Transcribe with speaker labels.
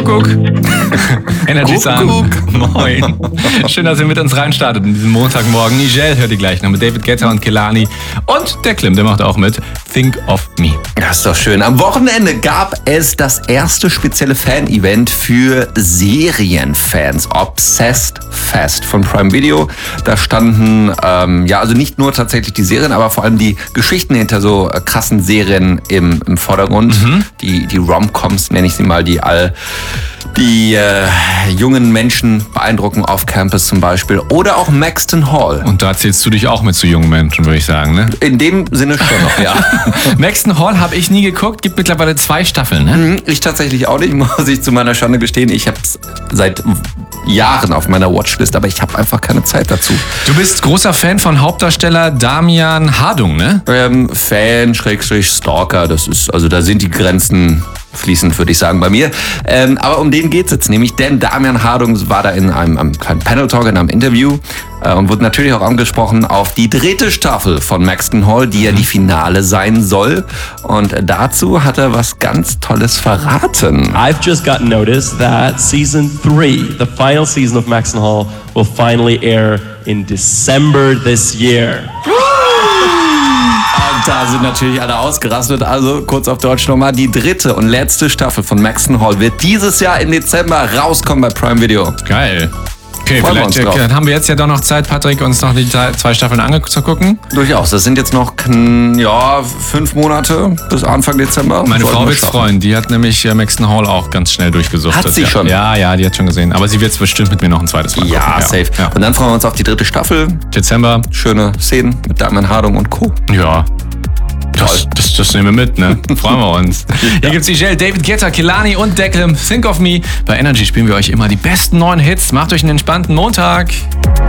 Speaker 1: Kuckuck. Energy Sun. Moin. Schön, dass ihr mit uns reinstartet in diesem Montagmorgen. Nigel hört ihr gleich noch mit David Guetta und Kehlani. Und der Klim, der macht auch mit. Think of Me.
Speaker 2: Das ist doch schön. Am Wochenende gab es das erste spezielle Fan-Event für Serienfans. Obsessed Fest von Prime Video. Da standen, also nicht nur tatsächlich die Serien, aber vor allem die Geschichten hinter so krassen Serien im Vordergrund. Die Rom-Coms, nenne ich sie mal, die jungen Menschen beeindrucken auf Campus zum Beispiel. Oder auch Maxton Hall.
Speaker 1: Und da zählst du dich auch mit zu jungen Menschen, würde ich sagen, ne?
Speaker 2: In dem Sinne schon noch, ja.
Speaker 1: Maxton Hall habe ich nie geguckt, gibt mittlerweile 2 Staffeln, ne?
Speaker 2: Ich tatsächlich auch nicht, muss ich zu meiner Schande gestehen. Ich habe es seit Jahren auf meiner Watchlist, aber ich habe einfach keine Zeit dazu.
Speaker 1: Du bist großer Fan von Hauptdarsteller Damian Hardung, ne?
Speaker 2: Fan, Stalker, das ist, also da sind die Grenzen fließend, würde ich sagen, bei mir. Aber um den geht's jetzt nämlich, denn Damian Hardung war da in einem kleinen Panel-Talk, in einem Interview und wurde natürlich auch angesprochen auf die 3. Staffel von Maxton Hall, die ja die Finale sein soll. Und dazu hat er was ganz Tolles verraten.
Speaker 3: I've just gotten notice that Season 3, the final season of Maxton Hall, will finally air in December this year.
Speaker 2: Und da sind natürlich alle ausgerastet. Also kurz auf Deutsch nochmal. Die 3. und letzte Staffel von Maxton Hall wird dieses Jahr im Dezember rauskommen bei Prime Video.
Speaker 1: Geil. Okay, vielleicht haben wir jetzt ja doch noch Zeit, Patrick, uns noch die 2 Staffeln anzugucken.
Speaker 2: Durchaus. Das sind jetzt noch 5 Monate bis Anfang Dezember.
Speaker 1: Meine Frau wird's freuen. Die hat nämlich Maxton Hall auch ganz schnell durchgesuchtet.
Speaker 2: Hat sie schon?
Speaker 1: Ja, die hat schon gesehen. Aber sie wird es bestimmt mit mir noch ein zweites Mal gucken.
Speaker 2: Ja, safe. Ja. Und dann freuen wir uns auf die 3. Staffel.
Speaker 1: Dezember.
Speaker 2: Schöne Szenen mit Damian Hardung und Co.
Speaker 1: Ja. Das nehmen wir mit, ne? Freuen wir uns. Hier gibt's Nigel, David Guetta, Kehlani und Declan. Think of Me. Bei Energy spielen wir euch immer die besten neuen Hits. Macht euch einen entspannten Montag.